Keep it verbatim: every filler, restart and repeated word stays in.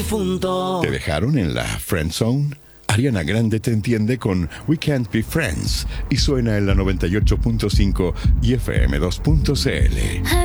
difunto. ¿Te dejaron en la friend zone? Ariana Grande te entiende con We Can't Be Friends y suena en la noventa y ocho punto cinco y F M dos punto C L.